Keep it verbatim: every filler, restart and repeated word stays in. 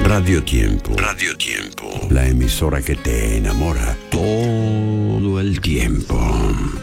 Radio Tiempo. Radio Tiempo. La emisora que te enamora todo el tiempo.